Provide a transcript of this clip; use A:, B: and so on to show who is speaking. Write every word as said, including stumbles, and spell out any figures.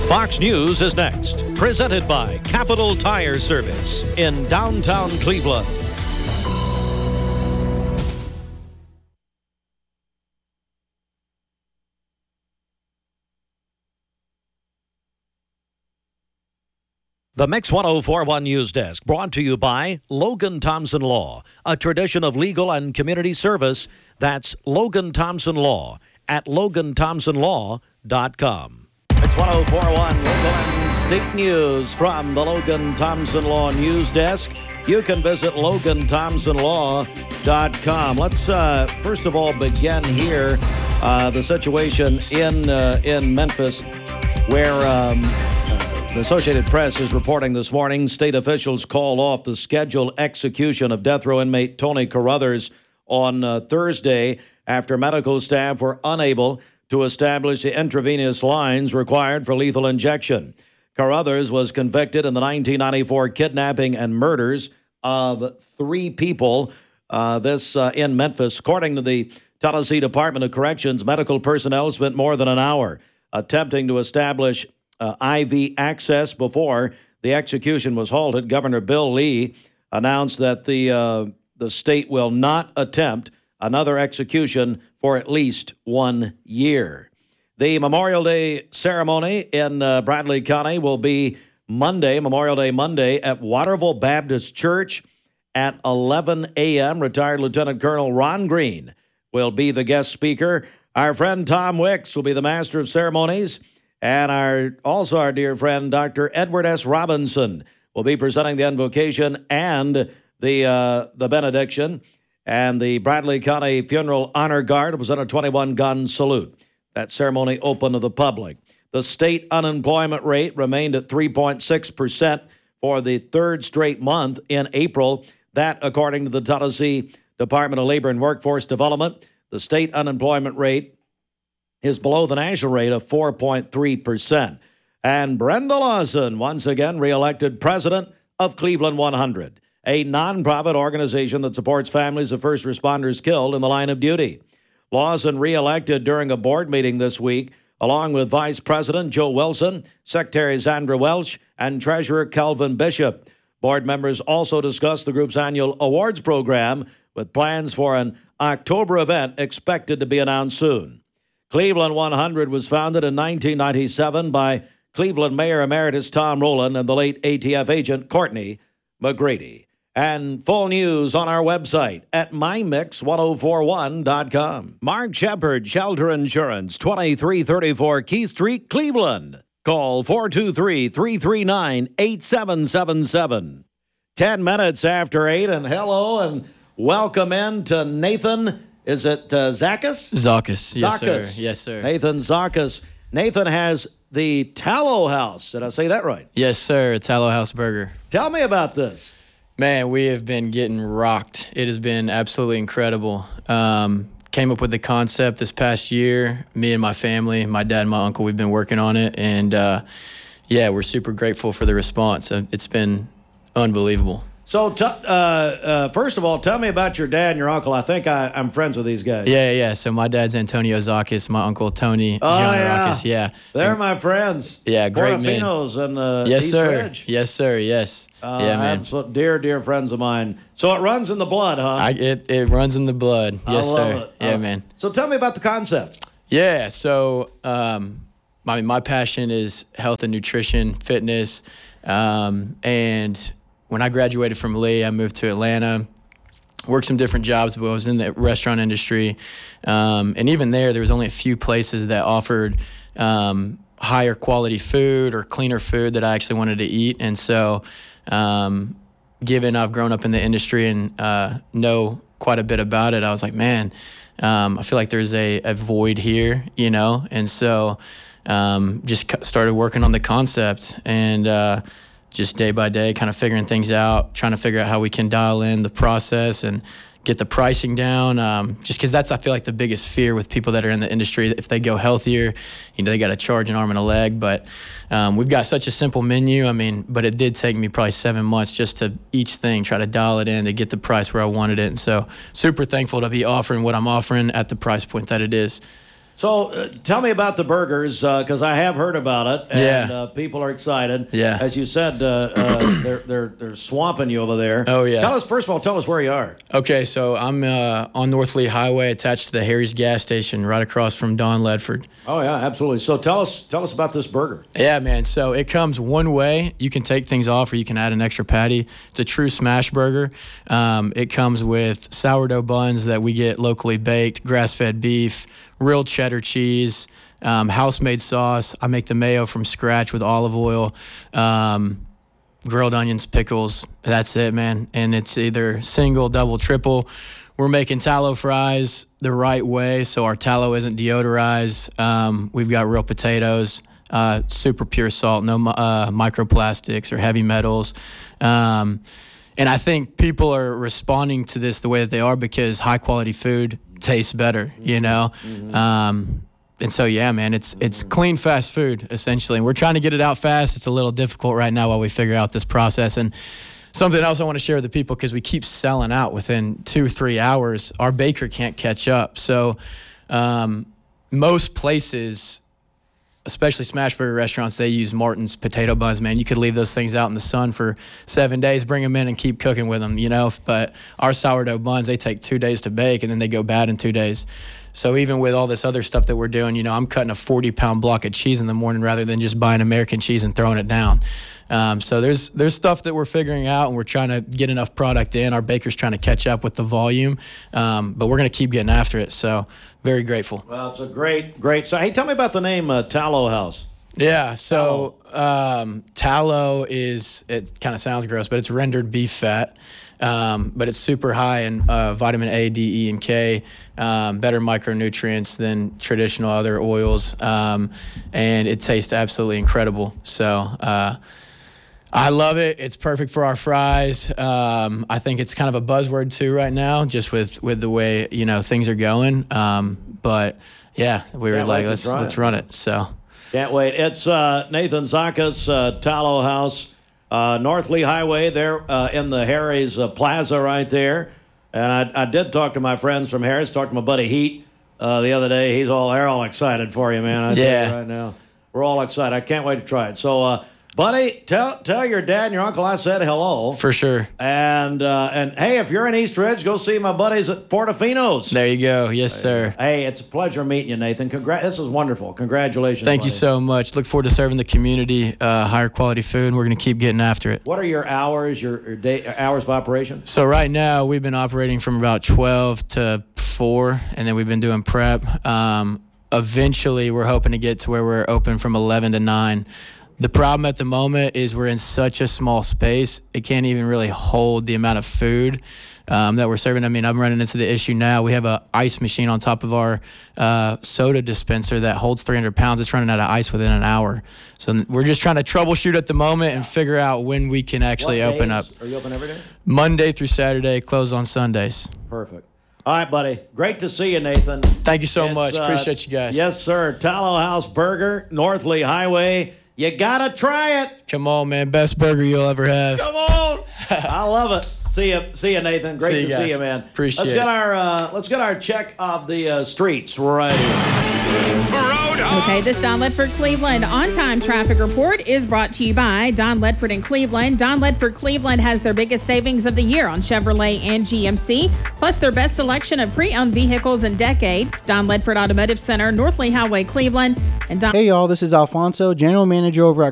A: Fox News is next, presented by Capital Tire Service in downtown Cleveland. The Mix one oh four point one News Desk, brought to you by Logan Thompson Law, a tradition of legal and community service. That's Logan Thompson Law at logan thompson law dot com. It's one oh four point one local and state news from the Logan Thompson Law News Desk. You can visit logan thompson law dot com. Let's uh, first of all begin here. Uh, the situation in uh, in Memphis, where um, uh, the Associated Press is reporting this morning, state officials called off the scheduled execution of death row inmate Tony Carruthers on uh, Thursday after medical staff were unable to establish the intravenous lines required for lethal injection. Carruthers was convicted in the nineteen ninety-four kidnapping and murders of three people, uh, this uh, in Memphis. According to the Tennessee Department of Corrections, medical personnel spent more than an hour attempting to establish uh, I V access before the execution was halted. Governor Bill Lee announced that the, uh, the state will not attempt another execution for at least one year. The Memorial Day ceremony in uh, Bradley County will be Monday, Memorial Day Monday, at Waterville Baptist Church at eleven a.m. Retired Lieutenant Colonel Ron Green will be the guest speaker. Our friend Tom Wicks will be the master of ceremonies, and our also our dear friend Doctor Edward S. Robinson will be presenting the invocation and the uh, the benediction. And the Bradley County Funeral Honor Guard will present a twenty-one gun salute. That ceremony open to the public. The state unemployment rate remained at three point six percent for the third straight month in April. That, according to the Tennessee Department of Labor and Workforce Development, the state unemployment rate is below the national rate of four point three percent. And Brenda Lawson, once again reelected president of Cleveland one hundred, a nonprofit organization that supports families of first responders killed in the line of duty. Lawson reelected during a board meeting this week, along with Vice President Joe Wilson, Secretary Zandra Welch, and Treasurer Calvin Bishop. Board members also discussed the group's annual awards program, with plans for an October event expected to be announced soon. Cleveland one hundred was founded in nineteen ninety-seven by Cleveland Mayor Emeritus Tom Rowland and the late A T F agent Courtney McGrady. And full news on our website at my mix one oh four one dot com. Mark Shepard, Shelter Insurance, twenty-three thirty-four Keith Street, Cleveland. Call four two three, three three nine, eight seven seven seven. Ten minutes after eight, and hello and welcome in to Nathan. Is it uh, Zakis?
B: Zakis, yes,
A: Zakis.
B: sir. Yes, sir.
A: Nathan Zakis. Nathan has the Tallow House. Did I say that right?
B: Yes, sir. Tallow House Burger.
A: Tell me about this.
B: Man, we have been getting rocked. It has been absolutely incredible. Um, came up with the concept this past year. Me and my family, my dad and my uncle, we've been working on it. And, uh, yeah, we're super grateful for the response. It's been unbelievable.
A: So, t- uh, uh, first of all, tell me about your dad and your uncle. I think I, I'm friends with these guys.
B: Yeah, yeah. So my dad's Antonio Zakis, my uncle Tony
A: oh, yeah.
B: Zakis. Yeah,
A: they're
B: and,
A: my friends.
B: Yeah, great men.
A: Portofino's and uh,
B: yes,
A: East
B: sir.
A: Ridge.
B: Yes, sir. Yes.
A: Uh,
B: yeah, man.
A: Absolute, dear, dear friends of mine. So it runs in the blood, huh?
B: I, it it runs in the blood. Yes,
A: I love
B: sir.
A: It.
B: Yeah,
A: uh,
B: man.
A: So tell me about the concept.
B: Yeah. So, um, my my passion is health and nutrition, fitness, um, and when I graduated from Lee, I moved to Atlanta, worked some different jobs, but I was in the restaurant industry. Um, and even there, there was only a few places that offered um, higher quality food or cleaner food that I actually wanted to eat. And so, um, given I've grown up in the industry and uh, know quite a bit about it, I was like, man, um, I feel like there's a, a void here, you know? And so um, just started working on the concept and uh just day by day, kind of figuring things out, trying to figure out how we can dial in the process and get the pricing down. Um, just because that's, I feel like, the biggest fear with people that are in the industry. If they go healthier, you know, they got to charge an arm and a leg. But um, we've got such a simple menu. I mean, but it did take me probably seven months just to each thing, try to dial it in to get the price where I wanted it. And so super thankful to be offering what I'm offering at the price point that it is.
A: So uh, tell me about the burgers, because uh, I have heard about it, and
B: Yeah.
A: uh, people are excited.
B: Yeah.
A: As you said, uh, uh, they're they're they're swamping you over there.
B: Oh, yeah.
A: Tell us first of all, tell us where you are.
B: Okay, so I'm uh, on North Lee Highway, attached to the Harry's gas station, right across from Don Ledford.
A: Oh yeah, absolutely. So tell us tell us about this burger.
B: Yeah, man. So it comes one way. You can take things off, or you can add an extra patty. It's a true smash burger. Um, it comes with sourdough buns that we get locally baked, grass-fed beef, real cheddar cheese, um, house-made sauce. I make the mayo from scratch with olive oil, um, grilled onions, pickles. That's it, man. And it's either single, double, triple. We're making tallow fries the right way, so our tallow isn't deodorized. Um, we've got real potatoes, uh, super pure salt, no uh, microplastics or heavy metals. Um, and I think people are responding to this the way that they are because high-quality food tastes better, you know? Mm-hmm. Um, and so, yeah, man, it's it's clean, fast food, essentially. And we're trying to get it out fast. It's a little difficult right now while we figure out this process. And something else I want to share with the people, because we keep selling out within two, three hours. Our baker can't catch up. So um, most places, especially smash burger restaurants, they use Martin's potato buns, man. You could leave those things out in the sun for seven days, bring them in and keep cooking with them, you know. But our sourdough buns, they take two days to bake, and then they go bad in two days. So even with all this other stuff that we're doing, you know, I'm cutting a forty-pound block of cheese in the morning rather than just buying American cheese and throwing it down. Um, so there's there's stuff that we're figuring out, and we're trying to get enough product in. Our baker's trying to catch up with the volume, um, but we're going to keep getting after it. So very grateful.
A: Well, it's a great, great. So, hey, tell me about the name uh, Tallow House.
B: Yeah, so um, tallow is, it kind of sounds gross, but it's rendered beef fat. Um, but it's super high in uh, vitamin A, D, E, and K, um, better micronutrients than traditional other oils, um, and it tastes absolutely incredible. So uh, I love it. It's perfect for our fries. Um, I think it's kind of a buzzword too right now, just with, with the way, you know, things are going. Um, but yeah, we were
A: Can't
B: like,
A: wait to
B: let's
A: try
B: let's
A: it.
B: run it. So
A: Can't wait. It's uh, Nathan Zakas, uh, Tallow House, uh, North Lee Highway, there uh, in the Harry's uh, Plaza right there. And I, I did talk to my friends from Harry's, talked to my buddy Heat uh, the other day. He's all, they're all excited for you, man. I tell
B: Yeah.
A: you right now. We're all excited. I can't wait to try it. So, uh, buddy, tell tell your dad and your uncle I said hello.
B: for sure.
A: And uh, and hey, if you're in East Ridge, go see my buddies at Portofino's.
B: There you go. Yes, sir.
A: Hey, it's a pleasure meeting you, Nathan. Congra- this is wonderful. Congratulations.
B: Thank you
A: buddy.
B: so much. Look forward to serving the community uh, higher quality food, and we're going to keep getting after it.
A: What are your hours, your, your day hours of operation?
B: So right now we've been operating from about twelve to four, and then we've been doing prep. Um, eventually, we're hoping to get to where we're open from eleven to nine. The problem at the moment is we're in such a small space, it can't even really hold the amount of food um, that we're serving. I mean, I'm running into the issue now. We have a ice machine on top of our uh, soda dispenser that holds three hundred pounds. It's running out of ice within an hour. So we're just trying to troubleshoot at the moment and figure out when we can actually
A: What
B: open up.
A: days? Are you open every day?
B: Monday through Saturday, close on Sundays.
A: Perfect. All right, buddy. Great to see you, Nathan.
B: Thank you so
A: It's,
B: much.
A: uh,
B: Appreciate you guys.
A: Yes, sir. Tallow House Burger, North Lee Highway. You gotta try it.
B: Come on, man. Best burger you'll ever have.
A: Come on. I love it. See you, see you, Nathan. Great
B: See you
A: to
B: guys.
A: see you, man.
B: Appreciate
A: let's get
B: it.
A: our uh, let's get our check of the uh, streets right here.
C: Okay, this Don Ledford Cleveland on-time traffic report is brought to you by Don Ledford in Cleveland. Don Ledford Cleveland has their biggest savings of the year on Chevrolet and G M C, plus their best selection of pre-owned vehicles in decades. Don Ledford Automotive Center, North Lee Highway, Cleveland, and Don.
D: Hey y'all, this is Alfonso, General Manager over at